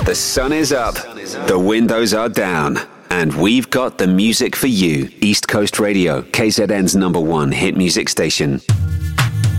The sun is up, the windows are down, and we've got the music for you. East Coast Radio, KZN's #1 hit music station.